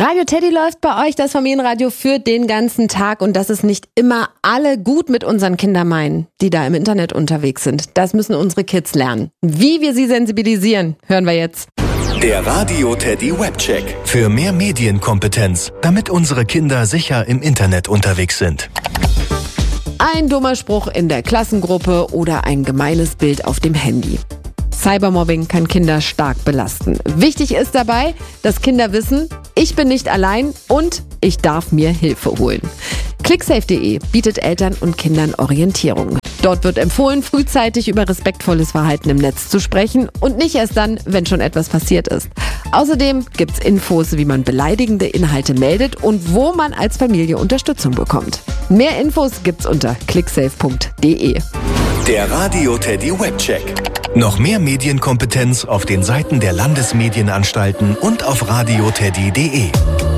Radio Teddy läuft bei euch, das Familienradio für den ganzen Tag, und dass es nicht immer alle gut mit unseren Kindern meinen, die da im Internet unterwegs sind. Das müssen unsere Kids lernen. Wie wir sie sensibilisieren, hören wir jetzt. Der Radio Teddy Webcheck. Für mehr Medienkompetenz, damit unsere Kinder sicher im Internet unterwegs sind. Ein dummer Spruch in der Klassengruppe oder ein gemeines Bild auf dem Handy. Cybermobbing kann Kinder stark belasten. Wichtig ist dabei, dass Kinder wissen, ich bin nicht allein und ich darf mir Hilfe holen. Clicksafe.de bietet Eltern und Kindern Orientierung. Dort wird empfohlen, frühzeitig über respektvolles Verhalten im Netz zu sprechen und nicht erst dann, wenn schon etwas passiert ist. Außerdem gibt's Infos, wie man beleidigende Inhalte meldet und wo man als Familie Unterstützung bekommt. Mehr Infos gibt's unter clicksafe.de. Der Radio Teddy Webcheck. Noch mehr Medienkompetenz auf den Seiten der Landesmedienanstalten und auf radioteddy.de.